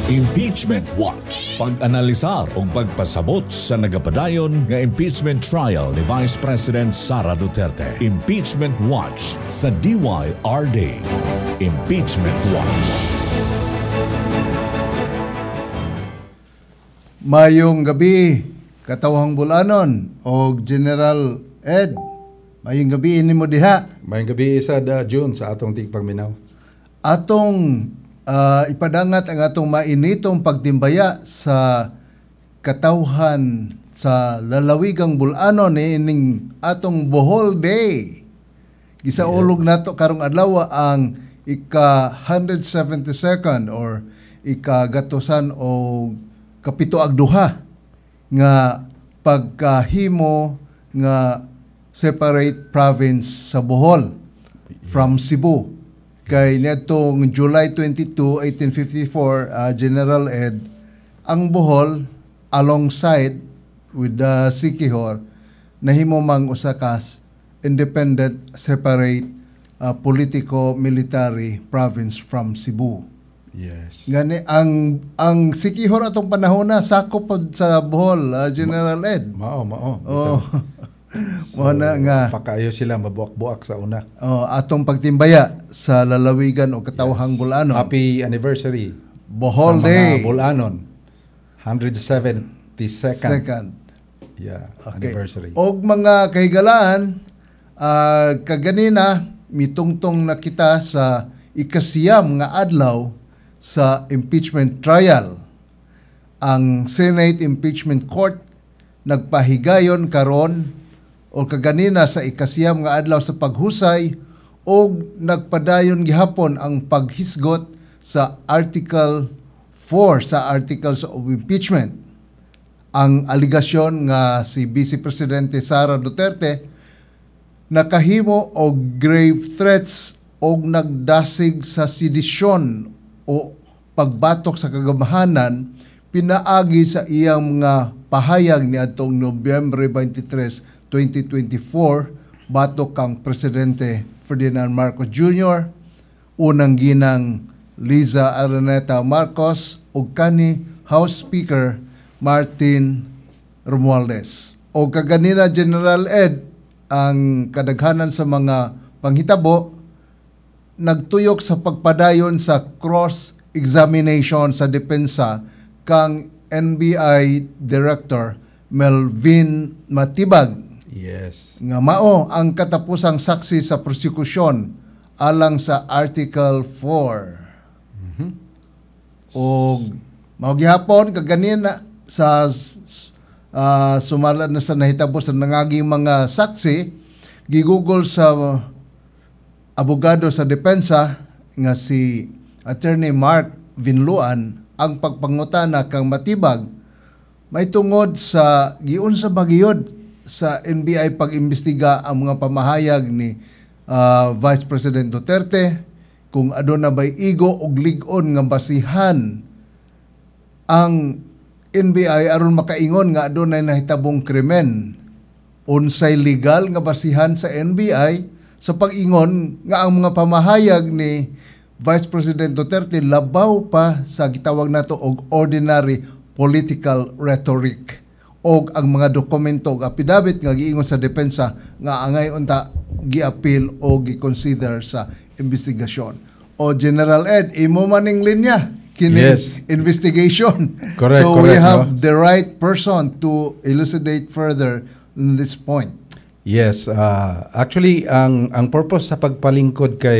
Impeachment Watch. Pag-analisar o pagpasabot sa nagapadayon nga impeachment trial ni Vice President Sara Duterte. Impeachment Watch sa DYRD. Impeachment Watch. Mayong gabi, katawhang bulanon o General Ed. Mayong gabi ini mo diha. Mayong gabi isa da June sa atong tigpagminaw. Atong ipadangat ang atong mainitong pagtimbaya sa katawhan sa lalawigang bulanon ining atong Bohol Day. Gisaulog nato karong adlaw ang ika-172nd or ika-gatusan o kapito-agduha nga pagkahimo nga separate province sa Bohol from Cebu. Kay netong July 22, 1854, General Ed, ang Bohol alongside with the Siquijor nahimo mang usa ka independent separate politico-military province from Cebu. Yes. Gani ang Siquijor atong panahon na sakop pod sa Bohol, General Ed. Mao. Oh. So, nga pakayo sila mabuak-buak sa una. Atong pagtimbaya sa lalawigan o katawhang Bulanon. Happy anniversary. Bohol sa Day. Mga Bulanon. 172nd. Second. Yeah, Okay. anniversary. Og mga kahigalaan, kaganina mitungtong na kita sa ikasiyam nga adlaw sa impeachment trial. Ang Senate Impeachment Court nagpahigayon karon o kaganina sa ikasiyam nga adlaw sa paghusay o nagpadayon gihapon ang paghisgot sa Article 4 sa Articles of Impeachment. Ang aligasyon nga si Vice Presidente Sara Duterte nakahimo og grave threats o nagdasig sa sedisyon o pagbatok sa kagamahanan pinaagi sa iyang mga pahayag ni atong Nobyembre 23, 2024 batok kang Presidente Ferdinand Marcos Jr., unang ginang Liza Araneta Marcos ug kani House Speaker Martin Romualdez. O kaganina General Ed, ang kadaghanan sa mga panghitabo nagtuyok sa pagpadayon sa cross-examination sa depensa kang NBI Director Melvin Matibag. Yes. Nga mao ang katapusang saksi sa prosekusyon alang sa Article 4. O mao gihapon kaganina sa sumalan na sa nahitabo sa nangaging mga saksi, gigugol sa abogado sa depensa nga si Attorney Mark Vinluan ang pagpangutana kang Matibag may tungod sa giunsa bagiyod sa NBI pag-imbestiga ang mga pamahayag ni Vice President Duterte kung aduna bay igo og lig-on nga basihan ang NBI aron makaingon nga adunay nahitabong krimen. Unsay legal nga basihan sa NBI sa pag-ingon nga ang mga pamahayag ni Vice President Duterte labaw pa sa gitawag nato og ordinary political rhetoric og ang mga dokumento og affidavit nga giingon sa depensa nga angay unta giapil o giconsider sa investigasyon. O General Ed, imo maning linya kining investigation. Correct, so we correct, have the right person to elucidate further in this point. Yes, actually ang purpose sa pagpalingkod kay